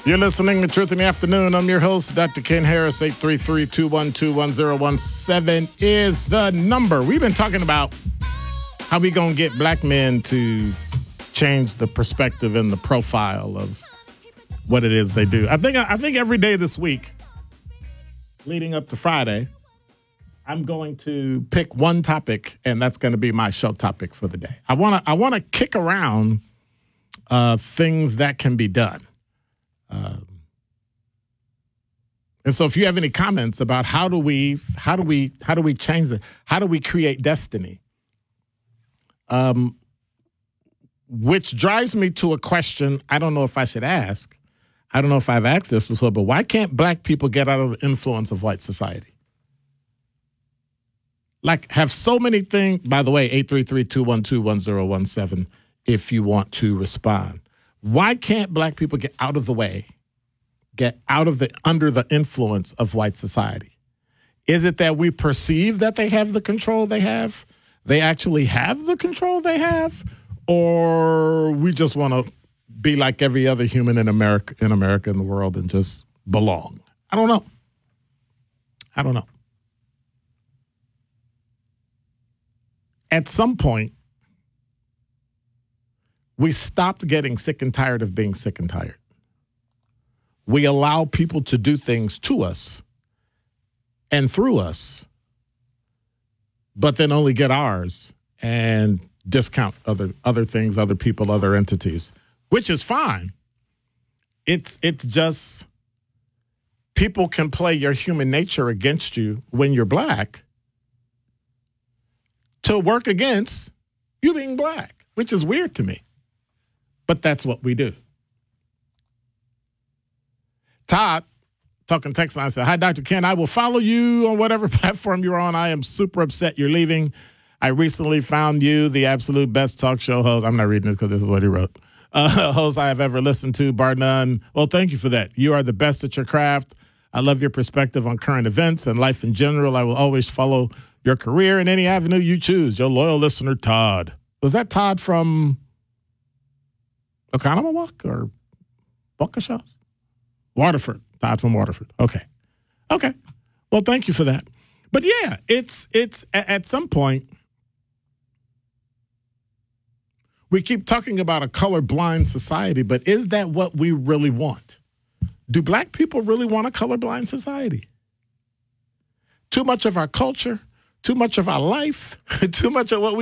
You're listening to Truth in the Afternoon. I'm your host, Dr. Ken Harris. 833-212-1017 is the number. We've been talking about how we going to get black men to change the perspective and the profile of what it is they do. I think every day this week, leading up to Friday, I'm going to pick one topic, and that's going to be my show topic for the day. I want to kick around things that can be done. And so if you have any comments about how do we change it? How do we create destiny? Which drives me to a question I don't know if I should ask. I don't know if I've asked this before, but why can't black people get out of the influence of white society? Like, have so many things, by the way, 833-212-1017 if you want to respond. Why can't black people get out of the way, get out of under the influence of white society? Is it that we perceive that they have the control they have? They actually have the control they have? Or we just want to be like every other human in America, in the world, and just belong? I don't know. At some point, we stopped getting sick and tired of being sick and tired. We allow people to do things to us and through us, but then only get ours and discount other things, other people, other entities, which is fine. It's just people can play your human nature against you when you're black to work against you being black, which is weird to me. But that's what we do. Todd, talking text line, said, "Hi, Dr. Ken. I will follow you on whatever platform you're on. I am super upset you're leaving. I recently found you the absolute best talk show host." I'm not reading this because this is what he wrote. Host I have ever listened to, bar none. Well, thank you for that. You are the best at your craft. I love your perspective on current events and life in general. I will always follow your career in any avenue you choose. Your loyal listener, Todd. Was that Todd from Oconomowoc or Waukesha? Waterford. Todd from Waterford. Okay. Well, thank you for that. But yeah, it's at some point, we keep talking about a colorblind society, but is that what we really want? Do black people really want a colorblind society? Too much of our culture, too much of our life, too much of what we